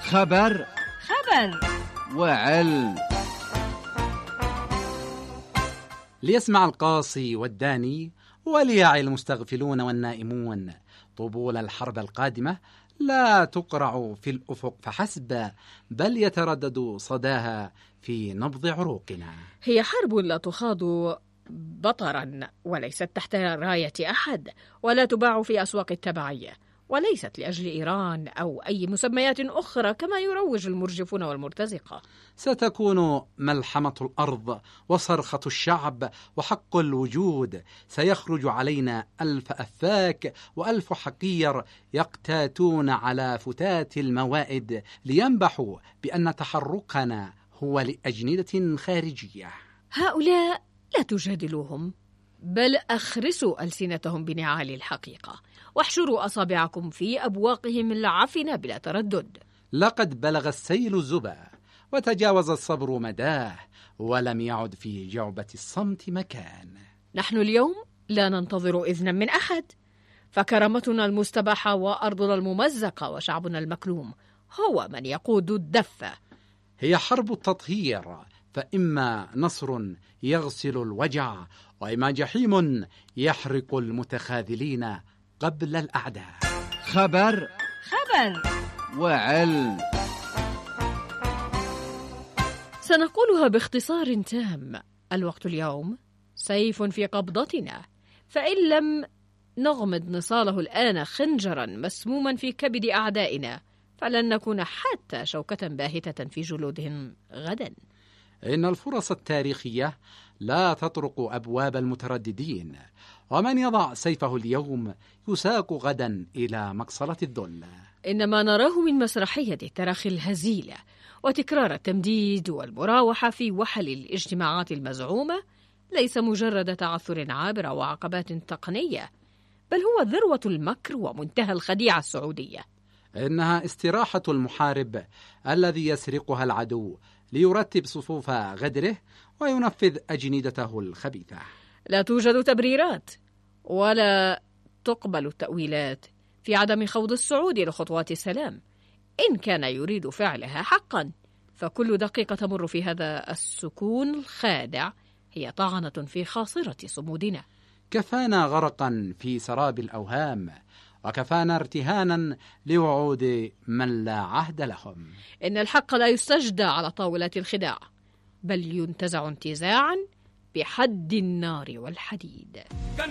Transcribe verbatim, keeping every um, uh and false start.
خبر خبر وعلم. ليسمع القاصي والداني وليعي المستغفلون والنائمون. طبول الحرب القادمة لا تقرع في الأفق فحسب، بل يتردد صداها في نبض عروقنا. هي حرب لا تخاض بطرا، وليست تحت راية أحد، ولا تباع في أسواق التبعية، وليست لأجل إيران أو أي مسميات أخرى كما يروج المرجفون والمرتزقة. ستكون ملحمة الأرض وصرخة الشعب وحق الوجود. سيخرج علينا ألف أفاك وألف حقير يقتاتون على فتات الموائد لينبحوا بأن تحركنا هو لأجندة خارجية. هؤلاء لا تجادلوهم، بل أخرسوا ألسنتهم بنعال الحقيقة، واحشروا أصابعكم في أبواقهم العفنة بلا تردد. لقد بلغ السيل الزبا وتجاوز الصبر مداه، ولم يعد في جعبة الصمت مكان. نحن اليوم لا ننتظر إذنا من أحد، فكرامتنا المستباحة وأرضنا الممزقة وشعبنا المكلوم هو من يقود الدفة. هي حرب التطهير، فإما نصر يغسل الوجع، وإما جحيم يحرق المتخاذلين قبل الأعداء. خبر خبر وعلم. سنقولها باختصار تام: الوقت اليوم سيف في قبضتنا، فإن لم نغمد نصاله الآن خنجرا مسموما في كبد أعدائنا، فلن نكون حتى شوكة باهتة في جلودهم غدا. إن الفرص التاريخية لا تطرق أبواب المترددين، ومن يضع سيفه اليوم يساق غدا إلى مقصلة الذل. إن ما نراه من مسرحية التراخي الهزيلة وتكرار التمديد والمراوحة في وحل الاجتماعات المزعومة ليس مجرد تعثر عابر وعقبات تقنية، بل هو ذروة المكر ومنتهى الخديعة السعودية. إنها استراحة المحارب الذي يسرقها العدو ليرتب صفوف غدره وينفذ أجندته الخبيثة. لا توجد تبريرات ولا تقبل التأويلات في عدم خوض السعودي لخطوات السلام. إن كان يريد فعلها حقا، فكل دقيقة تمر في هذا السكون الخادع هي طعنة في خاصرة صمودنا. كفانا غرقا في سراب الأوهام، وكفانا ارتهانا لوعود من لا عهد لهم. إن الحق لا يستجدى على طاولة الخداع، بل ينتزع انتزاعا بحد النار والحديد.